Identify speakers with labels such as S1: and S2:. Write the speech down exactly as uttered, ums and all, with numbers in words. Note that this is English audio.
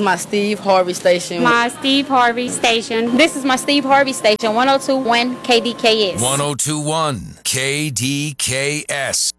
S1: my Steve Harvey station.
S2: My Steve Harvey station.
S3: This is my Steve Harvey station, one oh two point one K D K S.
S4: one oh two point one K D K S.